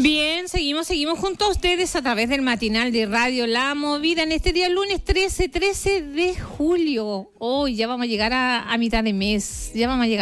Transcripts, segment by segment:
Bien, seguimos junto a ustedes a través del matinal de Radio La Movida en este día lunes 13 de julio. Hoy ya vamos a llegar a mitad de mes,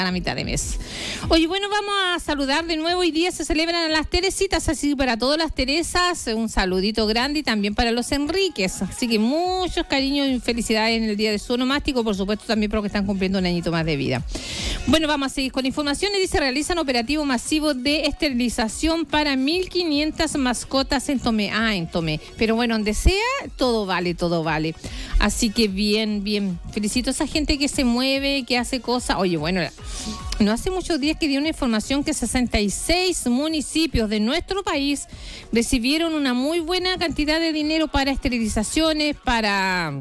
Oye, bueno, vamos a saludar de nuevo. Hoy día se celebran las Teresitas, así que para todas las Teresas, un saludito grande y también para los Enríquez. Así que muchos cariños y felicidades en el día de su onomástico, por supuesto también porque están cumpliendo un añito más de vida. Bueno, vamos a seguir con informaciones. Dice, realizan operativo masivo de esterilización para 1.500 mascotas en Tomé. En Tomé. Pero bueno, donde sea, todo vale. Así que bien. Felicito a esa gente que se mueve, que hace cosas. Oye, bueno, no hace muchos días que dio una información que 66 municipios de nuestro país recibieron una muy buena cantidad de dinero para esterilizaciones, para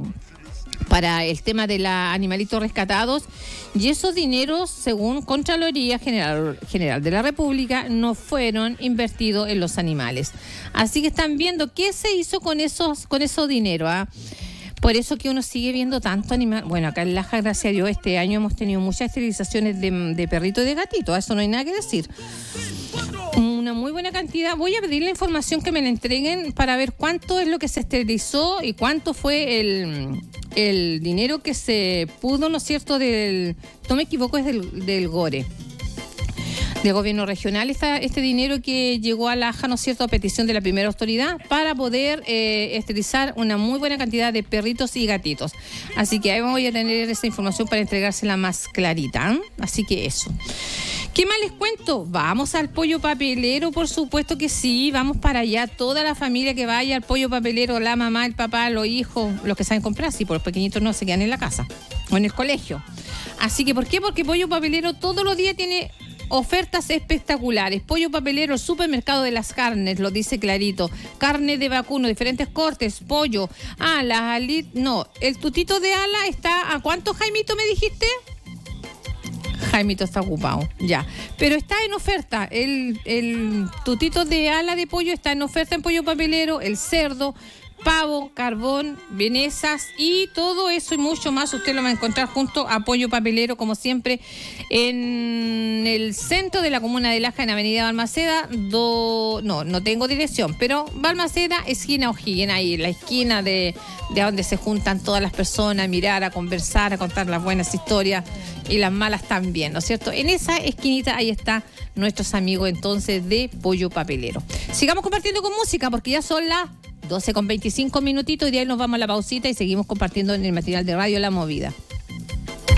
el tema de los animalitos rescatados, y esos dineros, según Contraloría General de la República, no fueron invertidos en los animales. Así que están viendo qué se hizo con esos dinero, Por eso que uno sigue viendo tanto animal. Bueno, acá en Laja, gracias a Dios, este año hemos tenido muchas esterilizaciones de perrito y de gatito. A eso no hay nada que decir. Una muy buena cantidad. Voy a pedir la información que me la entreguen para ver cuánto es lo que se esterilizó y cuánto fue el dinero que se pudo, ¿no es cierto? No me equivoco, es del GORE, del gobierno regional, este dinero que llegó a Laja, ¿no es cierto?, a petición de la primera autoridad para poder esterilizar una muy buena cantidad de perritos y gatitos. Así que ahí voy a tener esa información para entregársela más clarita, Así que eso. ¿Qué más les cuento? Vamos al pollo papelero, por supuesto que sí, vamos para allá, toda la familia que vaya al pollo papelero, la mamá, el papá, los hijos, los que saben comprar, sí, por los pequeñitos no se quedan en la casa o en el colegio. Así que, ¿por qué? Porque pollo papelero todos los días tiene ofertas espectaculares. Pollo papelero, el supermercado de las carnes, lo dice clarito. Carne de vacuno, diferentes cortes, pollo. El tutito de ala está, ¿a cuánto, Jaimito, me dijiste? Jaimito está ocupado, ya. Pero está en oferta. El tutito de ala de pollo está en oferta en pollo papelero, el cerdo, pavo, carbón, vienesas y todo eso y mucho más usted lo va a encontrar junto a Pollo Papelero, como siempre, en el centro de la comuna de Laja, en Avenida Balmaceda. No tengo dirección, pero Balmaceda, esquina O'Higgins, ahí en la esquina de donde se juntan todas las personas a mirar, a conversar, a contar las buenas historias y las malas también, ¿no es cierto? En esa esquinita ahí está nuestros amigos entonces de Pollo Papelero. Sigamos compartiendo con música porque ya son las 12:25 minutitos y de ahí nos vamos a la pausita y seguimos compartiendo en el material de Radio La Movida.